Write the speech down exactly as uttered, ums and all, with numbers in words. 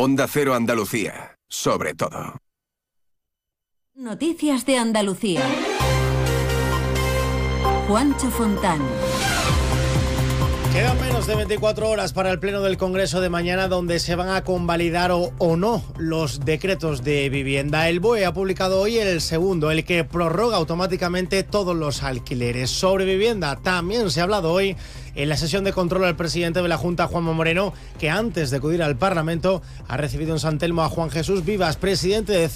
Onda Cero Andalucía, sobre todo. Noticias de Andalucía. Juancho Fontán. Quedan menos de veinticuatro horas para el pleno del Congreso de mañana, donde se van a convalidar o, o no los decretos de vivienda. El B O E ha publicado hoy el segundo, el que prorroga automáticamente todos los alquileres. Sobre vivienda también se ha hablado hoy en la sesión de control al presidente de la Junta, Juanma Moreno, que antes de acudir al Parlamento ha recibido en San Telmo a Juan Jesús Vivas, presidente de